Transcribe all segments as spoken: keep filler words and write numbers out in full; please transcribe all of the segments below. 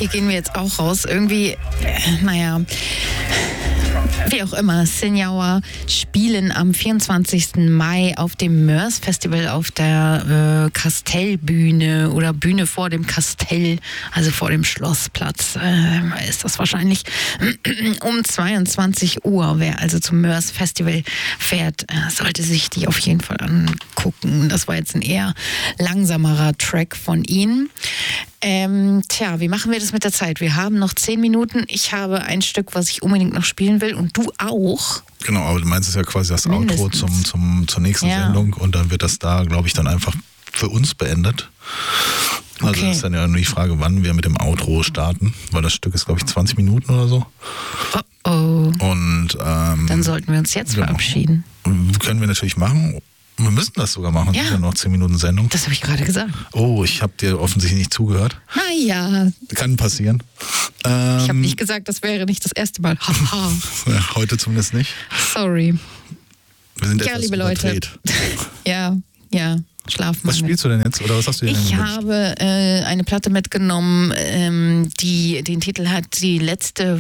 hier gehen wir jetzt auch raus. Irgendwie, äh, naja, wie auch immer, Senjawa spielen am vierundzwanzigsten Mai auf dem Mörs Festival auf der äh, Kastellbühne oder Bühne vor dem Kastell, also vor dem Schlossplatz. Äh, ist das wahrscheinlich um zweiundzwanzig Uhr. Wer also zum Mörs Festival fährt, äh, sollte sich die auf jeden Fall angucken. Das war jetzt ein eher langsamerer Track von ihnen. Ähm, tja, wie machen wir das mit der Zeit? Wir haben noch zehn Minuten. Ich habe ein Stück, was ich unbedingt noch spielen will und du auch. Genau, aber du meinst es ja quasi das Mindestens. Outro zum, zum, zur nächsten Ja. Sendung und dann wird das da, glaube ich, dann einfach für uns beendet. Also Okay. das ist dann ja nur die Frage, wann wir mit dem Outro starten, weil das Stück ist, glaube ich, zwanzig Minuten oder so. Oh oh. Und ähm, Dann sollten wir uns jetzt genau. verabschieden. Können wir natürlich machen. Wir müssen das sogar machen. Ja. Es sind ja noch zehn Minuten Sendung. Das habe ich gerade gesagt. Oh, ich habe dir offensichtlich nicht zugehört. Naja, Kann passieren. Ähm, ich habe nicht gesagt, das wäre nicht das erste Mal. Haha. ja, heute zumindest nicht. Sorry. Wir sind Ja, etwas liebe Leute. überdreht. Ja, ja. Schlaf mal. Was spielst du denn jetzt? Oder was hast du dir denn Ich gewünscht? habe äh, eine Platte mitgenommen, ähm, die den Titel hat Die letzte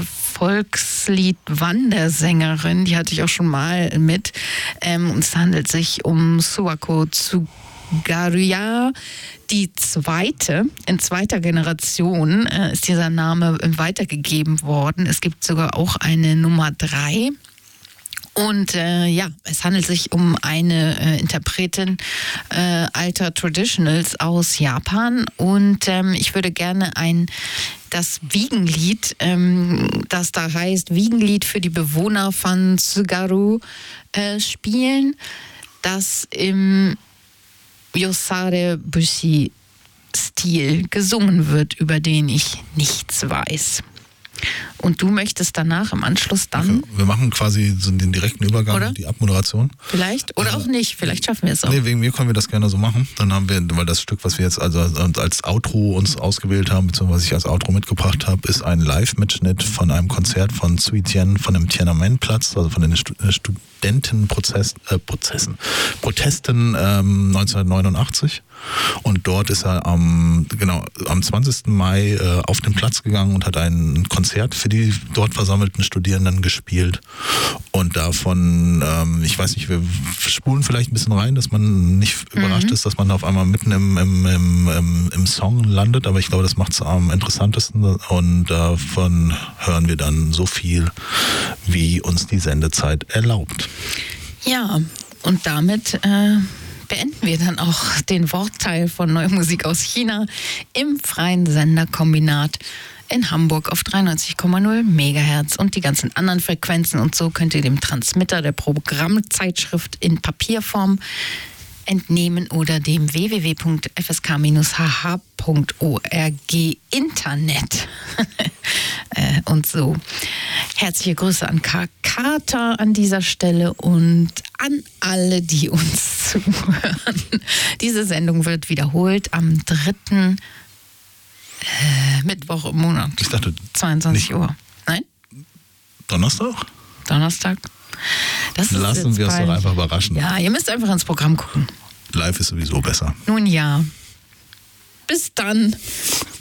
Volkslied-Wandersängerin. Die hatte ich auch schon mal mit. Ähm, und es handelt sich um Suwako Tsugaruya. Die zweite, in zweiter Generation äh, ist dieser Name weitergegeben worden. Es gibt sogar auch eine Nummer drei. Und äh, ja, es handelt sich um eine äh, Interpretin äh, alter Traditionals aus Japan. Und ähm, ich würde gerne ein das Wiegenlied, ähm, das da heißt Wiegenlied für die Bewohner von Tsugaru, äh, spielen, das im Yosare Bushi-Stil gesungen wird, über den ich nichts weiß. Und du möchtest danach im Anschluss dann, Wir machen quasi so den direkten Übergang, Oder? die Abmoderation. vielleicht, oder auch nicht, vielleicht schaffen wir es auch. Nee, wegen mir können wir das gerne so machen. Dann haben wir, weil das Stück, was wir jetzt also als Outro uns ausgewählt haben, beziehungsweise was ich als Outro mitgebracht habe, ist ein Live-Mitschnitt von einem Konzert von Sui Tien von dem Tiananmen-Platz, also von den Stu- äh, Studentenprozessen, äh, Prozessen, Protesten ähm, neunzehnhundertneunundachtzig. Und dort ist er am, genau, am zwanzigsten Mai äh, auf den Platz gegangen und hat ein Konzert für die dort versammelten Studierenden gespielt. Und davon, ähm, ich weiß nicht, wir spulen vielleicht ein bisschen rein, dass man nicht überrascht ist, dass man auf einmal mitten im, im, im, im, im Song landet. Aber ich glaube, das macht es am interessantesten. Und davon hören wir dann so viel, wie uns die Sendezeit erlaubt. Ja, und damit äh, beenden wir dann auch den Wortteil von Neue Musik aus China im freien Senderkombinat in Hamburg auf dreiundneunzig Komma null Megahertz und die ganzen anderen Frequenzen. Und so könnt ihr dem Transmitter der Programmzeitschrift in Papierform entnehmen oder dem w w w punkt f s k h h punkt org Internet. äh, und so. Herzliche Grüße an Karl Carter an dieser Stelle und an alle, die uns zuhören. Diese Sendung wird wiederholt am dritten Äh, Mittwoch im Monat. Ich dachte, zweiundzwanzig nicht- Uhr. Nein? Donnerstag? Donnerstag? Das ist Lassen jetzt wir uns doch bald- einfach überraschen. Ja, ihr müsst einfach ins Programm gucken. Live ist sowieso besser. Nun ja. Bis dann.